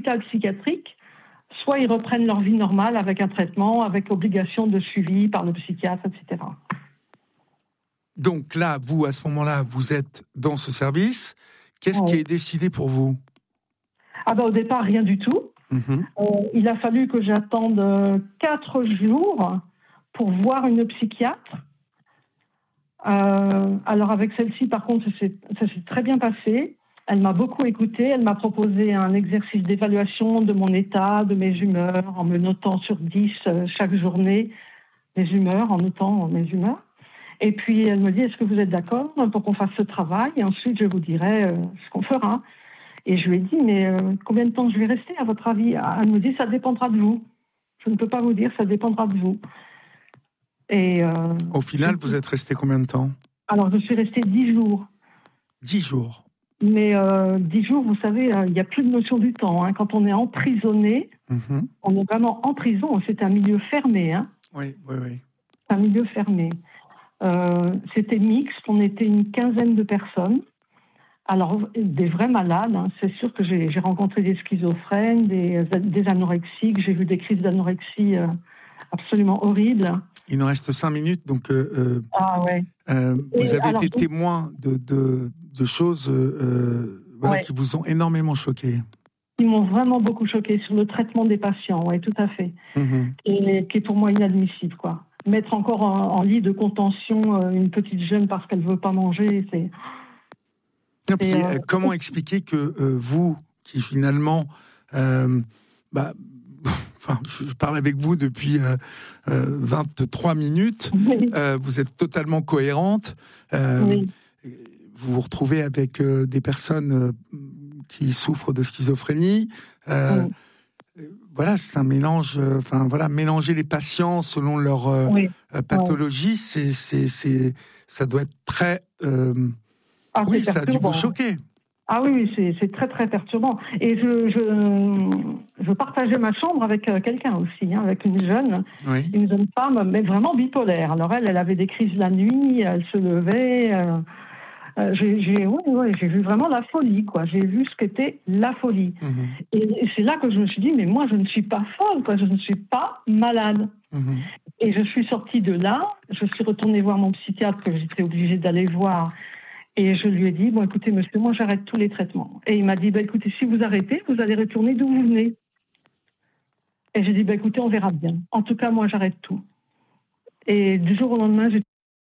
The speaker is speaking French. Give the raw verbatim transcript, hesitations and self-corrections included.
l'hôpital psychiatrique, soit ils reprennent leur vie normale avec un traitement, avec obligation de suivi par le psychiatre, et cetera. Donc là, vous, à ce moment-là, vous êtes dans ce service. Qu'est-ce Ouais. qui est décidé pour vous ? Ah ben, au départ, rien du tout. Mmh. Euh, il a fallu que j'attende euh, quatre jours pour voir une psychiatre. Euh, alors avec celle-ci, par contre, ça s'est, ça s'est très bien passé. Elle m'a beaucoup écoutée. Elle m'a proposé un exercice d'évaluation de mon état, de mes humeurs, en me notant sur dix euh, chaque journée mes humeurs, en notant mes humeurs. Et puis elle me dit, est-ce que vous êtes d'accord pour qu'on fasse ce travail ? Et ensuite, je vous dirai euh, ce qu'on fera. Et je lui ai dit, mais euh, combien de temps je vais rester, à votre avis ? Elle me dit, ça dépendra de vous. Je ne peux pas vous dire, ça dépendra de vous. Et euh, Au final, vous êtes resté combien de temps ? alors, je suis restée dix jours. Dix jours. Mais euh, dix jours, vous savez, il n'y a plus de notion du temps. Hein. Quand on est emprisonné, Mmh. on est vraiment en prison. C'est un milieu fermé. Hein. Oui, oui, oui. C'est un milieu fermé. Euh, c'était mixte. On était une quinzaine de personnes. Alors, des vrais malades. Hein. C'est sûr que j'ai, j'ai rencontré des schizophrènes, des, des anorexiques. J'ai vu des crises d'anorexie euh, absolument horribles. Il nous reste cinq minutes, donc euh, euh, Ah ouais. euh, vous Et avez alors, été donc, témoin de, de, de choses euh, voilà, ouais. qui vous ont énormément choqué. Ils m'ont vraiment beaucoup choqué sur le traitement des patients, oui, tout à fait. Mmh. Et qui est pour moi inadmissible, quoi. Mettre encore en, en lit de contention euh, une petite jeune parce qu'elle ne veut pas manger, c'est... Et puis, euh, euh, comment expliquer que euh, vous, qui finalement... Euh, bah, enfin, je, je parle avec vous depuis euh, euh, vingt-trois minutes, Oui. euh, vous êtes totalement cohérente, euh, Oui. vous vous retrouvez avec euh, des personnes euh, qui souffrent de schizophrénie. Euh, Oui. Voilà, c'est un mélange. Euh, enfin, voilà, mélanger les patients selon leur euh, Oui. euh, pathologie, c'est, c'est, c'est, ça doit être très. Euh, Ah, oui, c'est ça a dû vous perturbant. choquer. Ah oui, oui, c'est, c'est très, très perturbant. Et je, je, je partageais ma chambre avec euh, quelqu'un aussi, hein, avec une jeune, Oui. une jeune femme, mais vraiment bipolaire. Alors elle, elle avait des crises la nuit, elle se levait. Euh, euh, j'ai, j'ai, ouais, ouais, j'ai vu vraiment la folie, quoi. J'ai vu ce qu'était la folie. Mmh. Et, et c'est là que je me suis dit, mais moi, je ne suis pas folle, quoi. Je ne suis pas malade. Mmh. Et je suis sortie de là, je suis retournée voir mon psychiatre que j'étais obligée d'aller voir. Et je lui ai dit, bon, écoutez, monsieur, moi, j'arrête tous les traitements. Et il m'a dit, bah, écoutez, si vous arrêtez, vous allez retourner d'où vous venez. Et j'ai dit, bah, écoutez, on verra bien. En tout cas, moi, j'arrête tout. Et du jour au lendemain, j'ai